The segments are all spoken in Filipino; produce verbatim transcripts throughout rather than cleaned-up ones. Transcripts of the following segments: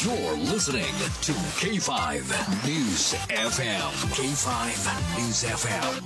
You're listening to K five News F M. K five News F M.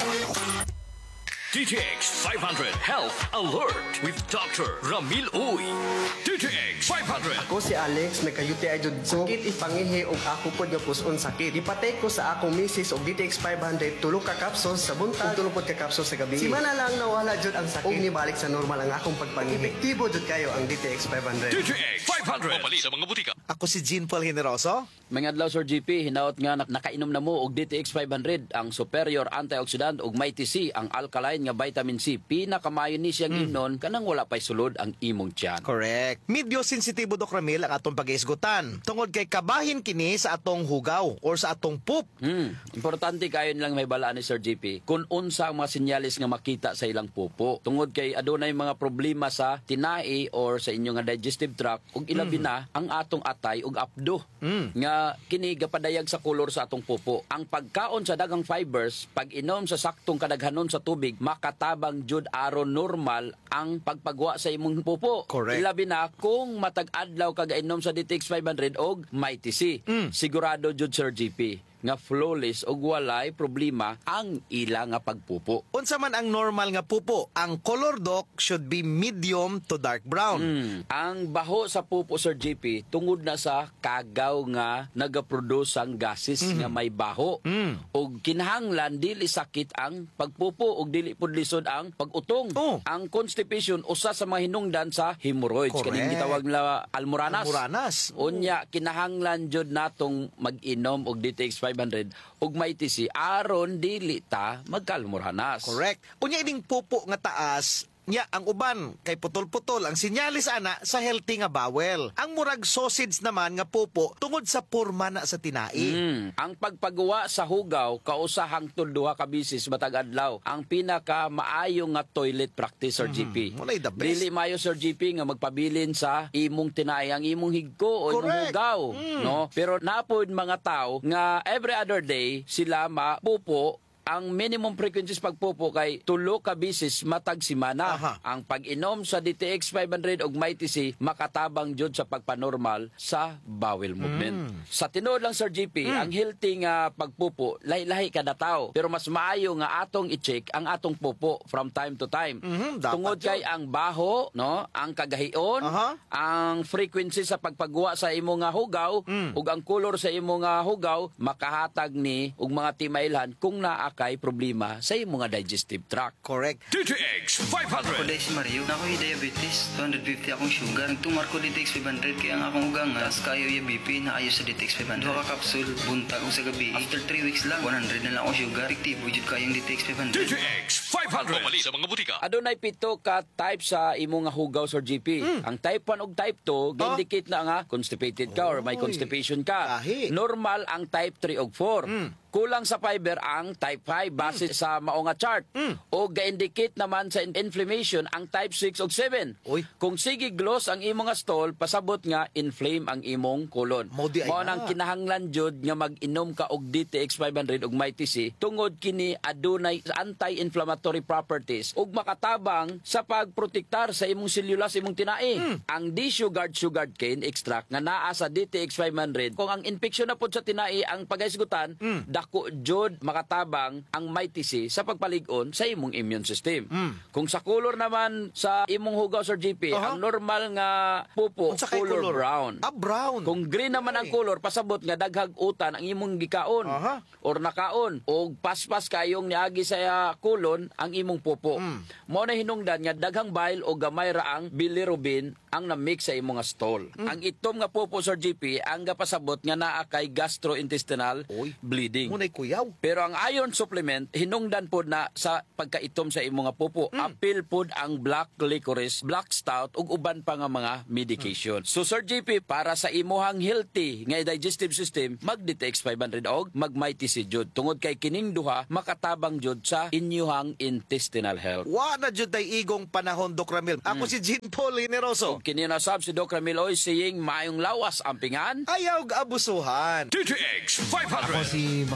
D T X five hundred Health Alert with Doctor Ramil Uy. D T X five hundred. Ako si Alex, may kayuti ay jud ko. Sakit ipangihi og ako pod nga puson sakit. Ipatay ko sa akong misis og D T X five hundred tulo ka capsules sa buntag, tulo pod ka capsules sa gabi. Si mana lang nawala jud ang sakit. Og nibalik sa normal ang akong pagpangihi. Epektibo jud kayo ang D T X five hundred. D T X five hundred. Mapali sa mga butika. Ako si Jean Paul Generoso. Mga adlaw Sir G P, hinaot nga na- nakainom na mo og D T X five hundred, ang superior antioxidant ug may T C, ang alkaline nga vitamin C. Pinakamayo ni siyang mm. inon kanang wala pay sulod ang imong tiyan. Correct. Medyo sensitibo Doc Ramil ang atong pag-iisgutan. Tungod kay kabahin kini sa atong hugaw or sa atong poop. Hmm. Importante kayo nilang may balaan ni Sir G P kung unsa ang mga sinyalis nga makita sa ilang pupo. Tungod kay adunay mga problema sa tinai or sa inyong nga digestive tract ug ilabi mm. na ang atong atay ug apdo. Mm. Nga kini gapadayag sa kolor sa atong pupo. Ang pagkaon sa daghang fibers, pag inom sa saktong kadaghanon sa tubig, makatabang jud aron normal ang pagpagwa sa imong pupo. Correct. Ilabi na kung matag adlaw ka gainom sa D T X five hundred og may T C. Mm. Sigurado jud Sir G P nga flawless og walay problema ang ila nga pagpupo. Unsa man ang normal nga pupo, ang color Doc should be medium to dark brown. Mm. Ang baho sa pupo Sir G P tungod na sa kagaw nga nagaproduce ang gases mm. nga may baho. Mm. Og kinahanglan dili sakit ang pagpupo og dili pud lisod ang pag-utong. Oh. Ang constipation usa sa mga hinungdan sa hemorrhoids kaning gitawag na almoranas. Almoranas. Unya kinahanglan jud natong mag-inom og D T X five hundred ug may T C aron dili ta magkalmoranas. Correct. Unya ining pupo nga taas, nya ang uban kay putol-putol ang sinyalis ana sa healthy nga bowel. Ang murag sausage naman nga pupo tungod sa porma na sa tinai. Mm. Ang pagpagawa sa hugaw kausa hangtod duha ka bisis matag adlaw ang pinaka maayo nga toilet practice Sir G P. Mm. Walay the best. Dili maayo Sir G P nga magpabilin sa imong tinai ang imong higko o imong Correct. hugaw, Mm. no? Pero napod mga tao nga every other day sila mapupo. Ang minimum frequencies pagpupo kay tulo ka bisis matag semana. Aha. Ang pag-inom sa D T X five hundred og may T C makatabang jud sa pagpanormal sa bowel movement. Mm. Sa tinuod lang Sir G P, mm. ang healthy nga pagpupo lahi-lahi kada tawo. Pero mas maayo nga atong i-check ang atong pupo from time to time. Mm-hmm, Tungod kay ang baho, no, ang kagahion, Aha. ang frequency sa pagpagwa sa imo nga hugaw mm. ug ang color sa imo nga hugaw makahatag ni og mga timailhan kung naa kay problema sa imong nga digestive tract. Correct. D T X five Ako hundred. dahil si Mario, na ako'y diabetes, two fifty akong sugar. Nagtumar ko D T X five hundred kaya ang akong ugang nga, kayo yung B P na ayo sa D T X five hundred. Dua ka kapsul, buntag o sa gabi. After three weeks lang, one hundred na lang ako sugar. Efektibo jud kayong D T X five D hundred. T X five hundred. Mapali sa mga butika. Adunay pito ka type sa imong nga hugaw Sir G P. Mm. Ang type one ug type two indicate na nga constipated ka or may Oy. constipation ka. Lahi. Normal ang type three ug four. Mm. Kulang sa fiber ang type five base sa mao nga chart. Mm. O ga-indicate naman sa inflammation ang type six ug seven. Uy. Kung sige gloss ang imong nga stool, pasabot nga inflame ang imong colon. Mao di ay Mao na. nang kinahanglan jud nga mag-inom ka og D T X five hundred ug may T C tungod kini adunay anti-inflammatory properties ug makatabang sa pagprotektar sa imong selula sa imong tinai. Mm. Ang D-sugared sugared cane extract nga naa sa D T X five hundred kung ang infeksyon na pud sa tinai ang pagaisgutan, Mm. dako jud makatabang ang may T C sa pagpalig-on sa imong immune system. Mm. Kung sa color naman sa imong hugaw Sir G P, Aha. ang normal nga pupo Unsa kay color, brown. Ah, brown. Kung green naman ang color, pasabot nga daghag utan ang imong gikaon Aha. or nakaon o paspas kayong niagi sa kulon ang imong pupo. Mm. Mao na hinungdan nga daghang bile o gamay ra ang bilirubin ang na-mix sa imong nga stool. Mm. Ang itom nga pupo Sir G P ang gapasabot nga naa kay gastrointestinal Oy. bleeding. Munay kuyaw. Pero ang iron supplement hinungdan pod na sa pagkaitom sa imong nga pupo. Mm. Apil pod ang black licorice, black stout ug uban pa nga mga medication. So Sir G P, para sa imuhang healthy nga digestive system, mag-D T X five hundred og mag-may T C jud. Tungod kay kining duha makatabang jud sa inyuhang intestinal health. Wa na jud tay igong panahon Doc Ramil. Ako si Jean Paul Generoso. Kini na sab si Doc Ramiloy saying maayong lawas ang pingan. Ayaw abusuhan. D T X five hundred. Ako si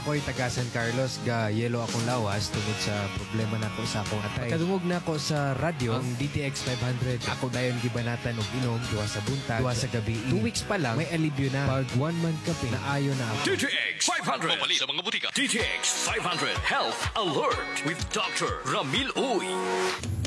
ako'y taga San Carlos, ga yelo akong lawas tungod sa problema nako sa akong atay. Kadungog nako sa radyo ang D T X five hundred. Ako dayon gibanatan og inom duwa sa buntag, duwa sa gabi. Two weeks pa lang may alibyo na. Pag one month kape na ayo na ako. D T X five hundred. Pumali sa mga butika. D T X five hundred Health Alert with Doctor Ramil Uy.